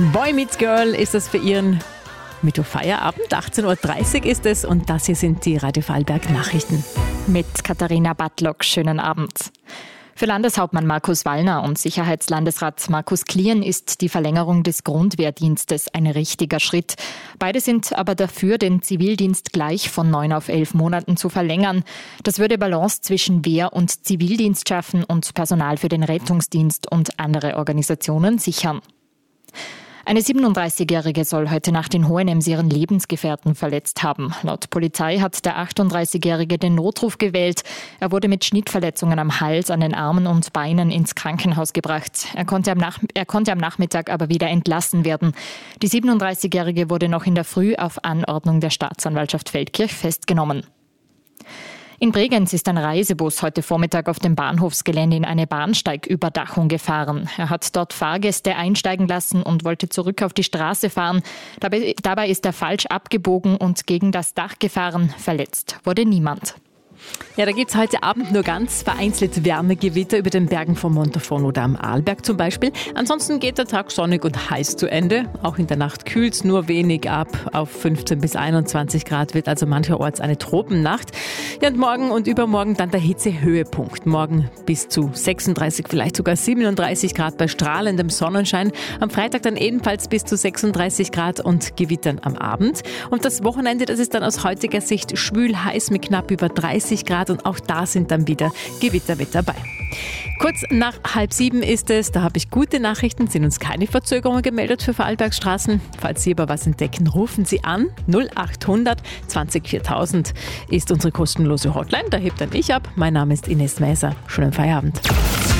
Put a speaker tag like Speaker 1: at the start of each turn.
Speaker 1: Boy Meets Girl ist das für Ihren Mittwoch-Feierabend. 18.30 Uhr ist es und das hier sind die Radio Vorarlberg Nachrichten.
Speaker 2: Mit Katharina Badlock, schönen Abend. Für Landeshauptmann Markus Wallner und Sicherheitslandesrat Markus Klien ist die Verlängerung des Grundwehrdienstes ein richtiger Schritt. Beide sind aber dafür, den Zivildienst gleich von 9 auf 11 Monaten zu verlängern. Das würde Balance zwischen Wehr- und Zivildienst schaffen und Personal für den Rettungsdienst und andere Organisationen sichern. Eine 37-Jährige soll heute Nacht in Hohenems ihren Lebensgefährten verletzt haben. Laut Polizei hat der 38-Jährige den Notruf gewählt. Er wurde mit Schnittverletzungen am Hals, an den Armen und Beinen ins Krankenhaus gebracht. Er konnte am Nachmittag aber wieder entlassen werden. Die 37-Jährige wurde noch in der Früh auf Anordnung der Staatsanwaltschaft Feldkirch festgenommen. In Bregenz ist ein Reisebus heute Vormittag auf dem Bahnhofsgelände in eine Bahnsteigüberdachung gefahren. Er hat dort Fahrgäste einsteigen lassen und wollte zurück auf die Straße fahren. Dabei ist er falsch abgebogen und gegen das Dach gefahren. Verletzt wurde niemand.
Speaker 1: Ja, da gibt's heute Abend nur ganz vereinzelt Wärmegewitter über den Bergen von Montafon oder am Arlberg zum Beispiel. Ansonsten geht der Tag sonnig und heiß zu Ende. Auch in der Nacht kühlt's nur wenig ab. Auf 15 bis 21 Grad wird also mancherorts eine Tropennacht. Ja, und morgen und übermorgen dann der Hitzehöhepunkt. Morgen bis zu 36, vielleicht sogar 37 Grad bei strahlendem Sonnenschein. Am Freitag dann ebenfalls bis zu 36 Grad und Gewittern am Abend. Und das Wochenende, das ist dann aus heutiger Sicht schwül heiß mit knapp über 30 Grad und auch da sind dann wieder Gewitter mit dabei. Kurz nach 6:30 ist es, da habe ich gute Nachrichten, sind uns keine Verzögerungen gemeldet für Vorarlbergstraßen. Falls Sie aber was entdecken, rufen Sie an. 0800 20 4000 ist unsere kostenlose Hotline, da hebt dann ich ab. Mein Name ist Ines Mäser. Schönen Feierabend.